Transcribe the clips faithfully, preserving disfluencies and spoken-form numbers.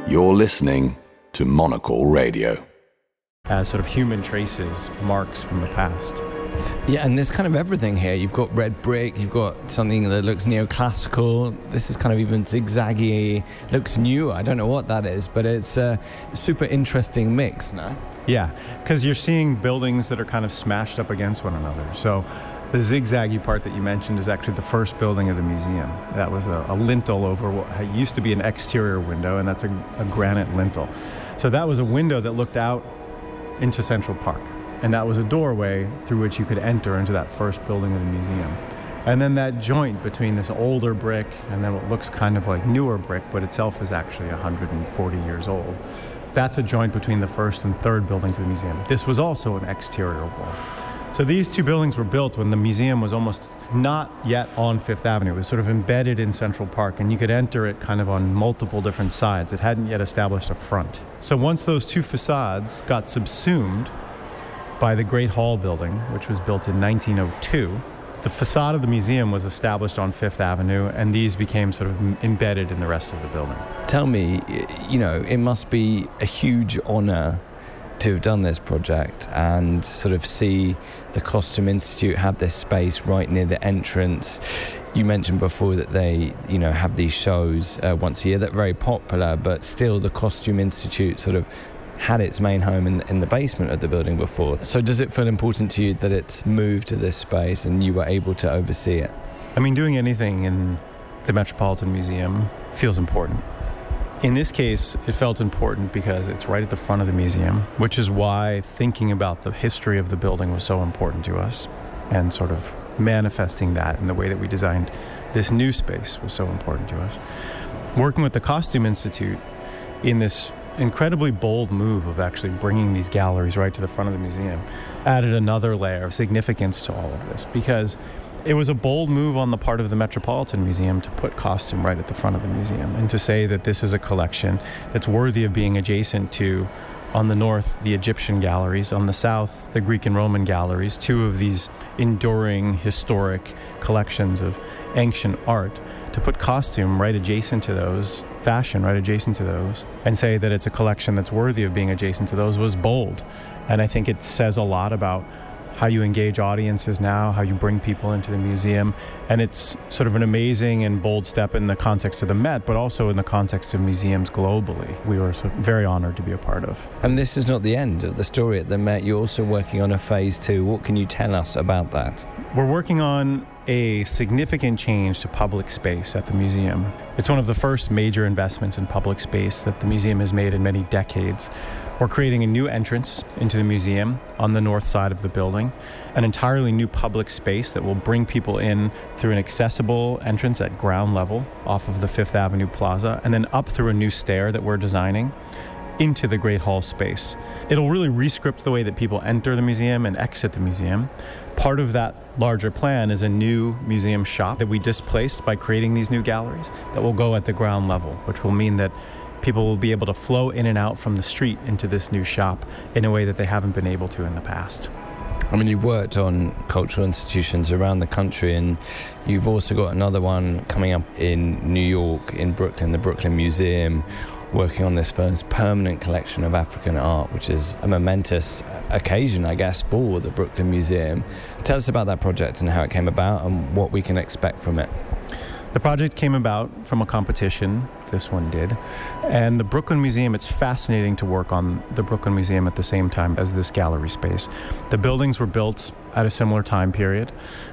You're listening to Monocle Radio. As sort of human traces, marks from the past. Yeah, and there's kind of everything here. You've got red brick, you've got something that looks neoclassical. This is kind of even zigzaggy, looks new. I don't know what that is, but it's a super interesting mix, no? Yeah, because you're seeing buildings that are kind of smashed up against one another. So the zigzaggy part that you mentioned is actually the first building of the museum. That was a, a lintel over what used to be an exterior window, and that's a, a granite lintel. So that was a window that looked out into Central Park. And that was a doorway through which you could enter into that first building of the museum. And then that joint between this older brick and then what looks kind of like newer brick, but itself is actually one hundred forty years old. That's a joint between the first and third buildings of the museum. This was also an exterior wall. So these two buildings were built when the museum was almost not yet on Fifth Avenue. It was sort of embedded in Central Park, and you could enter it kind of on multiple different sides. It hadn't yet established a front. So once those two facades got subsumed by the Great Hall building, which was built in nineteen oh two, the facade of the museum was established on Fifth Avenue, and these became sort of embedded in the rest of the building. Tell me, you know, it must be a huge honor to have done this project and sort of see the Costume Institute have this space right near the entrance. You mentioned before that they, you know, have these shows uh, once a year that are very popular, but still the Costume Institute sort of had its main home in, in the basement of the building before. So does it feel important to you that it's moved to this space and you were able to oversee it? I mean, doing anything in the Metropolitan Museum feels important. In this case, it felt important because it's right at the front of the museum, which is why thinking about the history of the building was so important to us, and sort of manifesting that in the way that we designed this new space was so important to us. Working with the Costume Institute in this incredibly bold move of actually bringing these galleries right to the front of the museum added another layer of significance to all of this, because it was a bold move on the part of the Metropolitan Museum to put costume right at the front of the museum and to say that this is a collection that's worthy of being adjacent to, on the north, the Egyptian galleries, on the south, the Greek and Roman galleries, two of these enduring historic collections of ancient art. To put costume right adjacent to those, fashion right adjacent to those, and say that it's a collection that's worthy of being adjacent to those was bold. And I think it says a lot about how you engage audiences now, how you bring people into the museum. And it's sort of an amazing and bold step in the context of the Met, but also in the context of museums globally. We were sort of very honored to be a part of. And this is not the end of the story at the Met. You're also working on a phase two. What can you tell us about that? We're working on a significant change to public space at the museum. It's one of the first major investments in public space that the museum has made in many decades. We're creating a new entrance into the museum on the north side of the building, an entirely new public space that will bring people in through an accessible entrance at ground level off of the Fifth Avenue Plaza, and then up through a new stair that we're designing into the Great Hall space. It'll really re-script the way that people enter the museum and exit the museum. Part of that larger plan is a new museum shop that we displaced by creating these new galleries that will go at the ground level, which will mean that people will be able to flow in and out from the street into this new shop in a way that they haven't been able to in the past. I mean, you've worked on cultural institutions around the country, and you've also got another one coming up in New York, in Brooklyn, the Brooklyn Museum, working on this first permanent collection of African art, which is a momentous occasion, I guess, for the Brooklyn Museum. Tell us about that project and how it came about and what we can expect from it. The project came about from a competition, this one did, and the Brooklyn Museum, it's fascinating to work on the Brooklyn Museum at the same time as this gallery space. The buildings were built at a similar time period,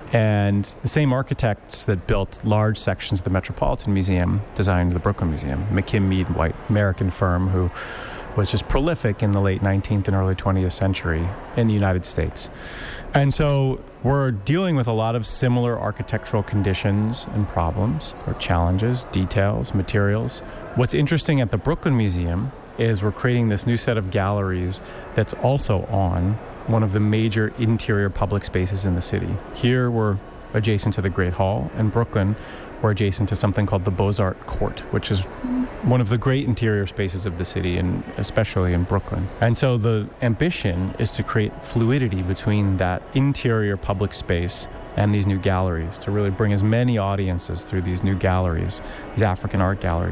and the same architects that built large sections of the Metropolitan Museum designed the Brooklyn Museum. McKim, Mead and White, American firm who was just prolific in the late nineteenth and early twentieth century in the United States. And so we're dealing with a lot of similar architectural conditions and problems, or challenges, details, materials. What's interesting at the Brooklyn Museum is we're creating this new set of galleries that's also on one of the major interior public spaces in the city. Here we're adjacent to the Great Hall. In Brooklyn, we're adjacent to something called the Beaux-Arts Court, which is one of the great interior spaces of the city, and especially in Brooklyn. And so the ambition is to create fluidity between that interior public space and these new galleries, to really bring as many audiences through these new galleries, these African art galleries,